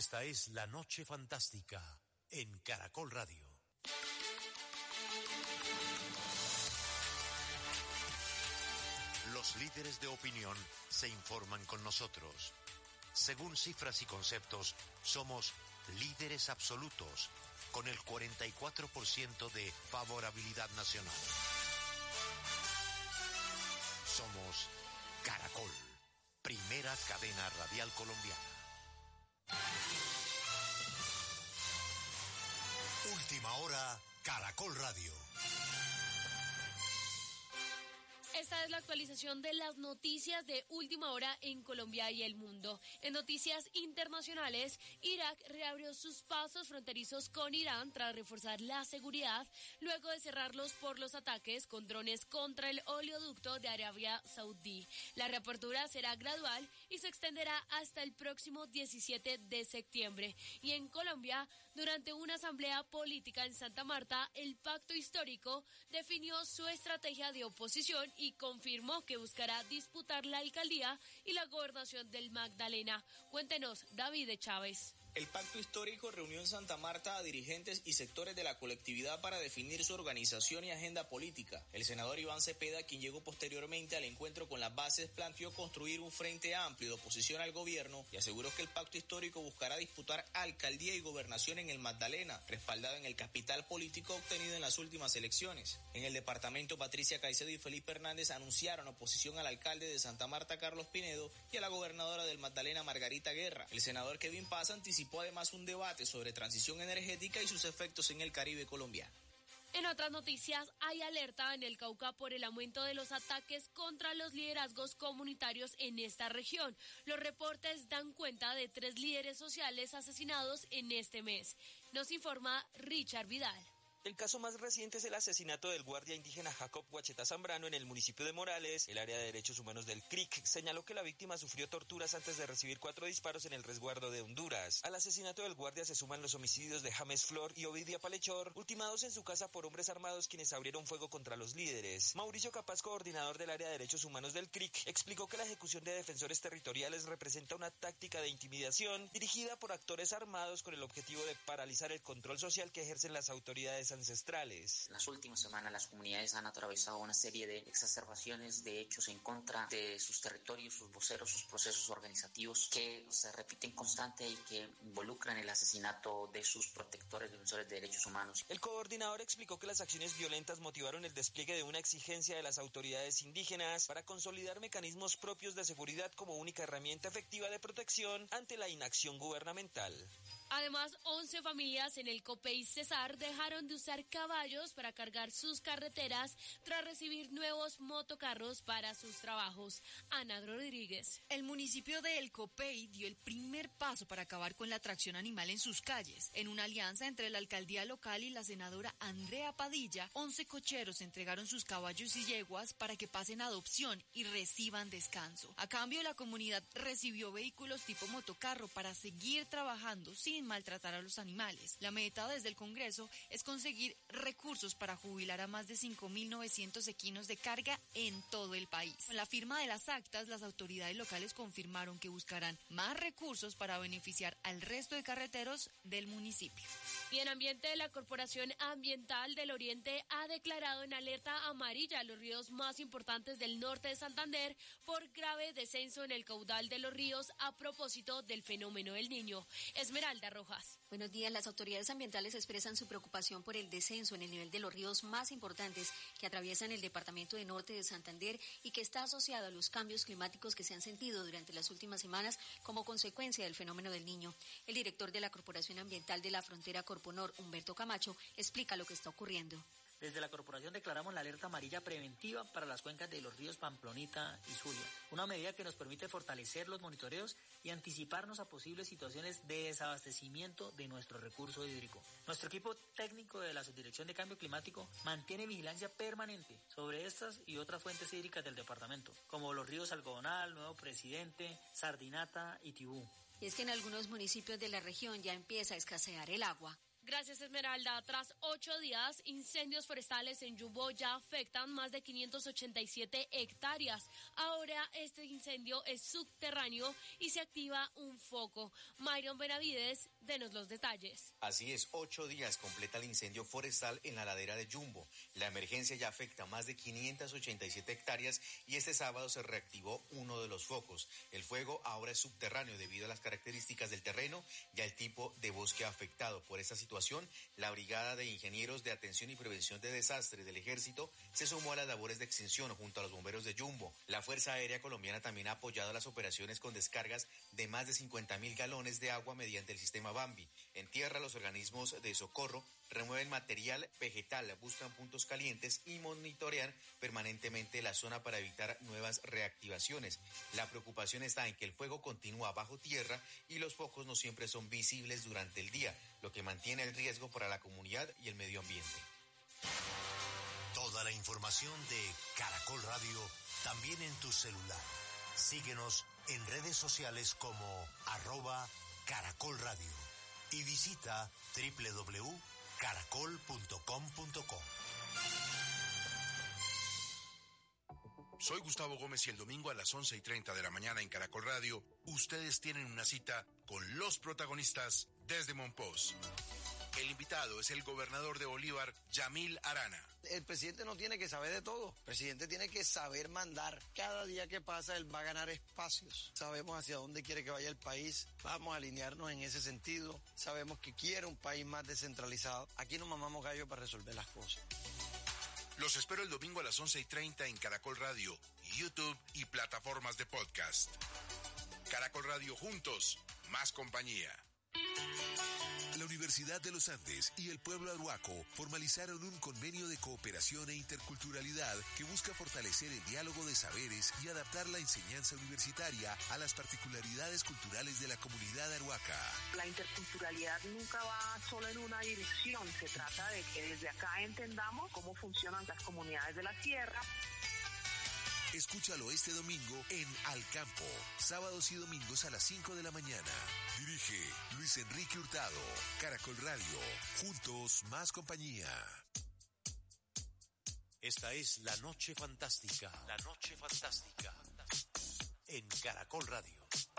Esta es La Noche Fantástica en Caracol Radio. Los líderes de opinión se informan con nosotros. Según cifras y conceptos, somos líderes absolutos, con el 44% de favorabilidad nacional. Somos Caracol, primera cadena radial colombiana. Última hora, Caracol Radio. Esta es la actualización de las noticias de última hora en Colombia y el mundo. En noticias internacionales, Irak reabrió sus pasos fronterizos con Irán tras reforzar la seguridad, luego de cerrarlos por los ataques con drones contra el oleoducto de Arabia Saudí. La reapertura será gradual y se extenderá hasta el próximo 17 de septiembre. Y en Colombia, durante una asamblea política en Santa Marta, el Pacto Histórico definió su estrategia de oposición y confirmó que buscará disputar la alcaldía y la gobernación del Magdalena. Cuéntenos, David Chávez. El Pacto Histórico reunió en Santa Marta a dirigentes y sectores de la colectividad para definir su organización y agenda política. El senador Iván Cepeda, quien llegó posteriormente al encuentro con las bases, planteó construir un frente amplio de oposición al gobierno y aseguró que el Pacto Histórico buscará disputar alcaldía y gobernación en el Magdalena, respaldada en el capital político obtenido en las últimas elecciones. En el departamento, Patricia Caicedo y Felipe Hernández anunciaron oposición al alcalde de Santa Marta, Carlos Pinedo, y a la gobernadora del Magdalena, Margarita Guerra. El senador Kevin Paz anticipó además un debate sobre transición energética y sus efectos en el Caribe colombiano. En otras noticias, hay alerta en el Cauca por el aumento de los ataques contra los liderazgos comunitarios en esta región. Los reportes dan cuenta de 3 líderes sociales asesinados en este mes. Nos informa Richard Vidal. El caso más reciente es el asesinato del guardia indígena Jacob Guacheta Zambrano en el municipio de Morales. El área de derechos humanos del CRIC señaló que la víctima sufrió torturas antes de recibir 4 disparos en el resguardo de Honduras. Al asesinato del guardia se suman los homicidios de James Flor y Ovidia Palechor, ultimados en su casa por hombres armados quienes abrieron fuego contra los líderes. Mauricio Capaz, coordinador del área de derechos humanos del CRIC, explicó que la ejecución de defensores territoriales representa una táctica de intimidación dirigida por actores armados con el objetivo de paralizar el control social que ejercen las autoridades ancestrales. En las últimas semanas las comunidades han atravesado una serie de exacerbaciones de hechos en contra de sus territorios, sus voceros, sus procesos organizativos que se repiten constante y que involucran el asesinato de sus protectores, defensores de derechos humanos. El coordinador explicó que las acciones violentas motivaron el despliegue de una exigencia de las autoridades indígenas para consolidar mecanismos propios de seguridad como única herramienta efectiva de protección ante la inacción gubernamental. Además, 11 familias en el Copey Cesar dejaron de usar caballos para cargar sus carreteras tras recibir nuevos motocarros para sus trabajos. Ana Rodríguez. El municipio de El Copey dio el primer paso para acabar con la tracción animal en sus calles. En una alianza entre la alcaldía local y la senadora Andrea Padilla, 11 cocheros entregaron sus caballos y yeguas para que pasen adopción y reciban descanso. A cambio, la comunidad recibió vehículos tipo motocarro para seguir trabajando sin maltratar a los animales. La meta desde el Congreso es conseguir recursos para jubilar a más de 5.900 equinos de carga en todo el país. Con la firma de las actas, las autoridades locales confirmaron que buscarán más recursos para beneficiar al resto de carreteros del municipio. Y en ambiente, la Corporación Ambiental del Oriente ha declarado en alerta amarilla los ríos más importantes del norte de Santander por grave descenso en el caudal de los ríos a propósito del fenómeno del Niño. Esmeralda Rojas. Buenos días. Las autoridades ambientales expresan su preocupación por el descenso en el nivel de los ríos más importantes que atraviesan el departamento de norte de Santander y que está asociado a los cambios climáticos que se han sentido durante las últimas semanas como consecuencia del fenómeno del Niño. El director de la Corporación Ambiental de la Frontera Corponor, Humberto Camacho, explica lo que está ocurriendo. Desde la corporación declaramos la alerta amarilla preventiva para las cuencas de los ríos Pamplonita y Zulia, una medida que nos permite fortalecer los monitoreos y anticiparnos a posibles situaciones de desabastecimiento de nuestro recurso hídrico. Nuestro equipo técnico de la Subdirección de Cambio Climático mantiene vigilancia permanente sobre estas y otras fuentes hídricas del departamento, como los ríos Algodonal, Nuevo Presidente, Sardinata y Tibú. Y es que en algunos municipios de la región ya empieza a escasear el agua. Gracias, Esmeralda. Tras 8 días, incendios forestales en Yumbo ya afectan más de 587 hectáreas. Ahora este incendio es subterráneo y se activa un foco. Myron Benavides, denos los detalles. Así es, 8 días completa el incendio forestal en la ladera de Yumbo. La emergencia ya afecta más de 587 hectáreas y este sábado se reactivó uno de los focos. El fuego ahora es subterráneo debido a las características del terreno y al tipo de bosque afectado. Por esta situación, la Brigada de Ingenieros de Atención y Prevención de Desastres del Ejército se sumó a las labores de extinción junto a los bomberos de Yumbo. La Fuerza Aérea Colombiana también ha apoyado las operaciones con descargas de más de 50.000 galones de agua mediante el sistema Bambi. En tierra, los organismos de socorro remueven material vegetal, buscan puntos calientes y monitorean permanentemente la zona para evitar nuevas reactivaciones. La preocupación está en que el fuego continúa bajo tierra y los focos no siempre son visibles durante el día, lo que mantiene el riesgo para la comunidad y el medio ambiente. Toda la información de Caracol Radio también en tu celular. Síguenos en redes sociales como @Caracol Radio y visita www.caracol.com.co. Soy Gustavo Gómez y el domingo a las 11:30 de la mañana en Caracol Radio, ustedes tienen una cita con los protagonistas desde Monpós. El invitado es el gobernador de Bolívar, Yamil Arana. El presidente no tiene que saber de todo, el presidente tiene que saber mandar. Cada día que pasa él va a ganar espacios. Sabemos hacia dónde quiere que vaya el país, vamos a alinearnos en ese sentido. Sabemos que quiere un país más descentralizado. Aquí no mamamos gallo para resolver las cosas. Los espero el domingo a las 11:30 en Caracol Radio, YouTube y plataformas de podcast. Caracol Radio, juntos, más compañía. La Universidad de los Andes y el pueblo arhuaco formalizaron un convenio de cooperación e interculturalidad que busca fortalecer el diálogo de saberes y adaptar la enseñanza universitaria a las particularidades culturales de la comunidad arhuaca. La interculturalidad nunca va solo en una dirección, se trata de que desde acá entendamos cómo funcionan las comunidades de la tierra. Escúchalo este domingo en Al Campo, sábados y domingos a las 5 de la mañana. Dirige Luis Enrique Hurtado. Caracol Radio, juntos más compañía. Esta es La Noche Fantástica. La Noche Fantástica. En Caracol Radio.